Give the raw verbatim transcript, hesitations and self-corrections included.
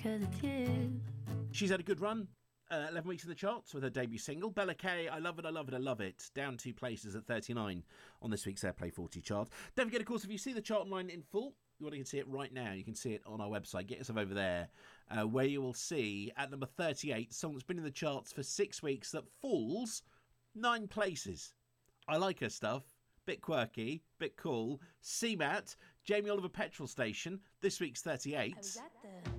'cause it's you. She's had a good run. Uh, eleven weeks in the charts with her debut single, Bella Kay, I Love It, I Love It, I Love It, down two places at thirty-nine on this week's Airplay forty chart. Don't forget, of course, if you see the chart online in full, you want to see it right now, you can see it on our website. Get yourself over there, uh, where you will see, at number thirty-eight, a song that's been in the charts for six weeks that falls nine places. I like her stuff. Bit quirky, bit cool. C MAT, Jamie Oliver Petrol Station, this week's thirty-eight. I was at the